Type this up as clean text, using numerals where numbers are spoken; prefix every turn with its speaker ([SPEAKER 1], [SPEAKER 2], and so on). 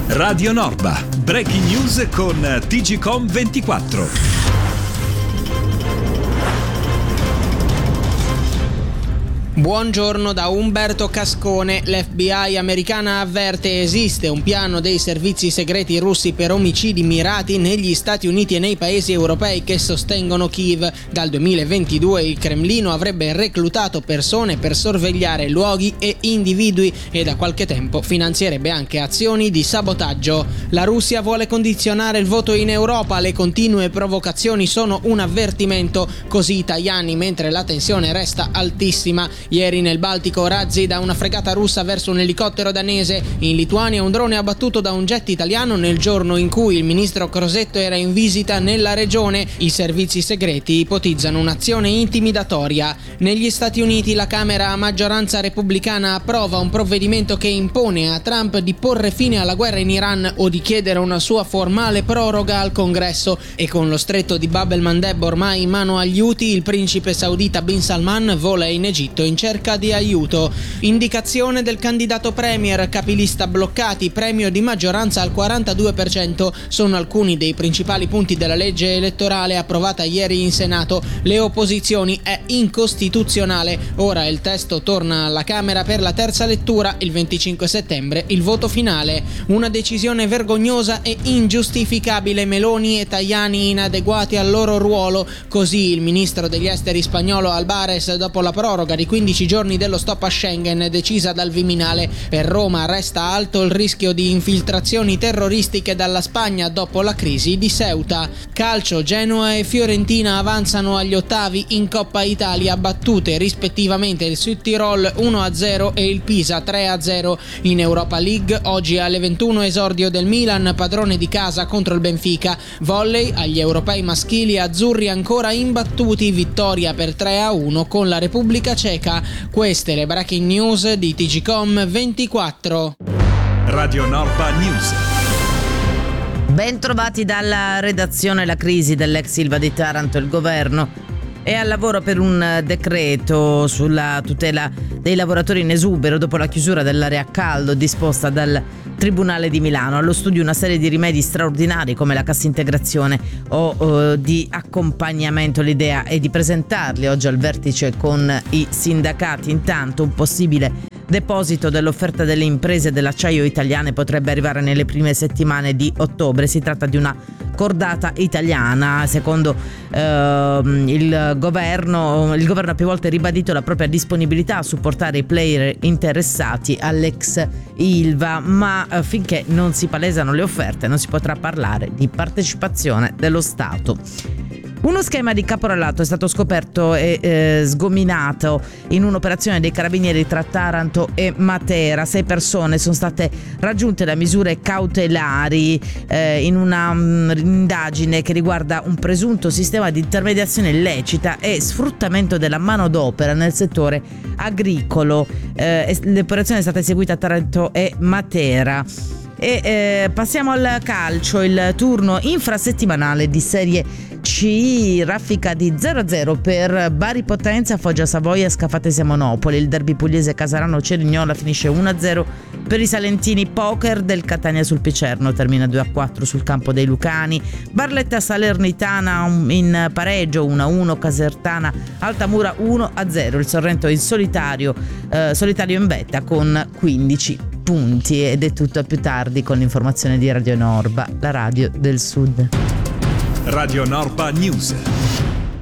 [SPEAKER 1] Radio Norba, breaking news con TGcom 24.
[SPEAKER 2] Buongiorno da Umberto Cascone. L'FBI americana avverte: esiste un piano dei servizi segreti russi per omicidi mirati negli Stati Uniti e nei paesi europei che sostengono Kiev. Dal 2022 il Cremlino avrebbe reclutato persone per sorvegliare luoghi e individui e da qualche tempo finanzierebbe anche azioni di sabotaggio. La Russia vuole condizionare il voto in Europa. Le continue provocazioni sono un avvertimento, così Tajani, mentre la tensione resta altissima. Ieri nel Baltico razzi da una fregata russa verso un elicottero danese. In Lituania un drone abbattuto da un jet italiano nel giorno in cui il ministro Crosetto era in visita nella regione. I servizi segreti ipotizzano un'azione intimidatoria. Negli Stati Uniti la Camera a maggioranza repubblicana approva un provvedimento che impone a Trump di porre fine alla guerra in Iran o di chiedere una sua formale proroga al Congresso. E con lo stretto di Bab el-Mandeb ormai in mano agli Houthi, il principe saudita Bin Salman vola in Egitto in cerca di aiuto. Indicazione del candidato premier, capilista bloccati, premio di maggioranza al 42%. Sono alcuni dei principali punti della legge elettorale approvata ieri in Senato. Le opposizioni: è incostituzionale. Ora il testo torna alla Camera per la terza lettura. Il 25 settembre il voto finale. Una decisione vergognosa e ingiustificabile. Meloni e Tajani inadeguati al loro ruolo. Così il ministro degli esteri spagnolo Albares dopo la proroga di 15 giorni dello stop a Schengen decisa dal Viminale. Per Roma resta alto il rischio di infiltrazioni terroristiche dalla Spagna dopo la crisi di Ceuta. Calcio: Genoa e Fiorentina avanzano agli ottavi in Coppa Italia, battute rispettivamente il Südtirol 1-0 e il Pisa 3-0. In Europa League oggi alle 21 esordio del Milan, padrone di casa contro il Benfica. Volley: agli europei maschili azzurri ancora imbattuti, vittoria per 3-1 con la Repubblica Ceca. Queste le breaking news di TGcom 24.
[SPEAKER 1] Radio Norba News.
[SPEAKER 3] Ben trovati dalla redazione. La crisi dell'ex Ilva di Taranto. Il governo è al lavoro per un decreto sulla tutela dei lavoratori in esubero dopo la chiusura dell'area a caldo disposta dal Tribunale di Milano. Allo studio una serie di rimedi straordinari come la cassa integrazione o di accompagnamento. L'idea è di presentarli oggi al vertice con i sindacati. Intanto un possibile deposito dell'offerta delle imprese dell'acciaio italiane potrebbe arrivare nelle prime settimane di ottobre. Si tratta di una cordata italiana. Secondo il governo ha più volte ribadito la propria disponibilità a supportare i player interessati all'ex Ilva, ma finché non si palesano le offerte non si potrà parlare di partecipazione dello Stato. Uno schema di caporalato è stato scoperto e sgominato in un'operazione dei carabinieri tra Taranto e Matera. 6 persone sono state raggiunte da misure cautelari in una indagine che riguarda un presunto sistema di intermediazione illecita e sfruttamento della manodopera nel settore agricolo. L'operazione è stata eseguita a Taranto e Matera. E passiamo al calcio. Il turno infrasettimanale di Serie C, raffica di 0-0 per Bari Potenza, Foggia Savoia, Scafatese Monopoli. Il derby pugliese Casarano Cerignola finisce 1-0 per i salentini. Poker del Catania sul Picerno termina 2-4 sul campo dei Lucani. Barletta Salernitana in pareggio 1-1, Casertana Altamura 1-0. Il Sorrento in solitario in vetta con 15 punti. Ed è tutto, a più tardi con l'informazione di Radio Norba, la radio del Sud.
[SPEAKER 1] Radio Norba News.